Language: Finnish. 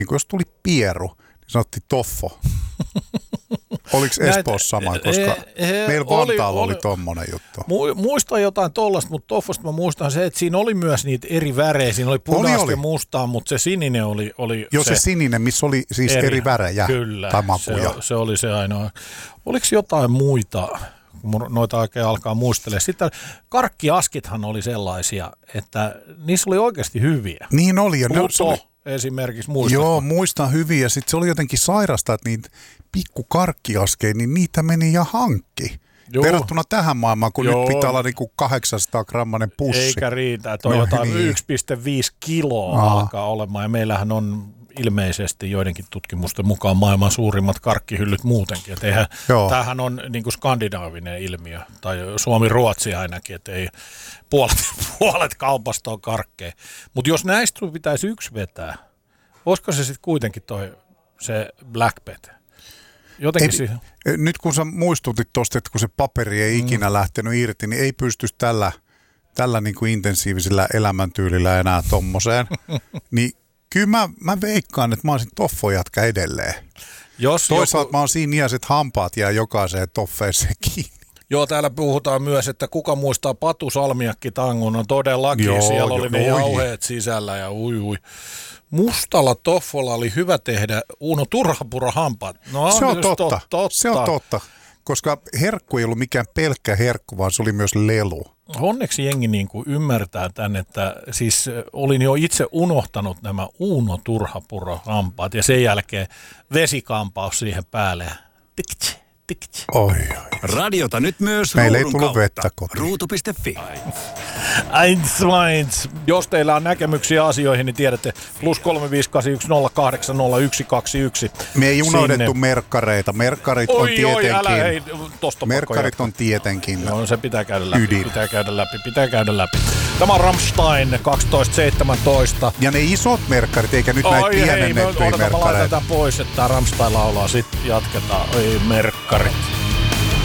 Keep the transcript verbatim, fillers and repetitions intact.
niin jos tuli pieru, niin sanottiin toffo. Oliko Espoossa sama, koska e, e, meillä Vantaalla oli, oli tommonen juttu. Muistan jotain tollasta, mutta toffosta mä muistan se, että siinä oli myös niitä eri värejä. Siinä oli punaista ja mustaa, mutta se sininen oli, oli Joo, se, se sininen, missä oli siis eri, eri värejä kyllä, tai makuja. Se, se oli se ainoa. Oliko jotain muita, kun noita oikein alkaa muistelemaan? Sitten karkkiaskithan oli sellaisia, että niissä oli oikeasti hyviä. Niin oli. Ja Pluto se oli esimerkiksi, muistatko? Joo, muistan hyvin. Ja sitten se oli jotenkin sairasta, että niitä pikku karkkiaskeja, niin niitä meni ja hankki. Joo. Verrattuna tähän maailmaan, kun Joo. nyt pitää olla niinku kahdeksansataa grammanen pussi. Eikä riitä, että on no, jotain niin. yksi pilkku viisi kiloa Aa. alkaa olemaan. Ja meillähän on ilmeisesti joidenkin tutkimusten mukaan maailman suurimmat karkkihyllyt muutenkin. Että eihän, tämähän on niinku skandinaavinen ilmiö, tai Suomi-Ruotsi ainakin, että ei puolet, puolet kaupasta on karkkeja. Mutta jos näistä pitäisi yksi vetää, olisiko se sitten kuitenkin toi se Black Pet? Jotenkin ei, nyt kun sä muistutit tuosta, että kun se paperi ei ikinä mm. lähtenyt irti, niin ei pystyisi tällä, tällä niin kuin intensiivisellä elämäntyylillä enää tommoseen. Niin kyllä mä, mä veikkaan, että mä olisin toffojatkä edelleen. Jos Toisaalta joku... mä oon siinä iäiset hampaat jää jokaiseen toffeeseen kiinni. Joo, täällä puhutaan myös, että kuka muistaa Patu Salmiakki-tangon, no todellakin, joo, siellä jo, oli ne jauheet sisällä ja ui ui. Mustalla toffolla oli hyvä tehdä Uno Turhapuro hampaat. No, se on totta. To- totta. Se on totta, koska herkku ei ollut mikään pelkkä herkku, vaan se oli myös lelu. Onneksi jengi niin kuin ymmärtää tämän, että siis olin jo itse unohtanut nämä Uno Turhapuro hampaat ja sen jälkeen vesikampaus siihen päälle. Tikitsi, tikitsi. Oi, oi. Radiota nyt myös meillä ruudun ei tullut kautta. vettä kotiin. Ruutu piste fi. Eins, eins. Jos teillä on näkemyksiä asioihin, niin tiedätte plus kolme viisi kahdeksan yksi nolla kahdeksan nolla yksi kaksi yksi. Me ei unohdettu sinne merkkareita. Merkkarit oi, on tietenkin. Oi, älä, hei, merkkarit on tietenkin. No, se pitää käydä läpi. Ydin. Pitää käydä läpi. Pitää käydä läpi. Tämä on Rammstein kaksitoista seitsemäntoista. Ja ne isot merkkarit, eikä nyt näitä pienennettyjä merkkareita. Mä laitan tämän pois, että tämä Rammstein laulaa. Sitten jatketaan. Oi, merkkarit.